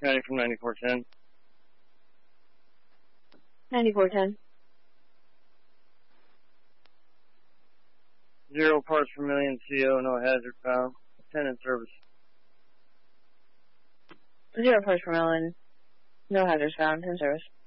County from 9410. 9410. 0 parts per million CO, no hazard found. 10 in service. 0 parts per million, no hazards found, in service.